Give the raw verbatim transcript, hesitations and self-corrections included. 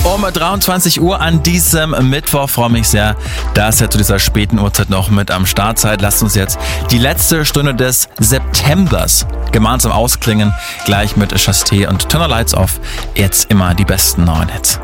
Um dreiundzwanzig Uhr an diesem Mittwoch. Freue mich sehr, dass ihr zu dieser späten Uhrzeit noch mit am Start seid. Lasst uns jetzt die letzte Stunde des Septembers gemeinsam ausklingen. Gleich mit Chasté und Turn the Lights Off. Jetzt immer die besten neuen Hits.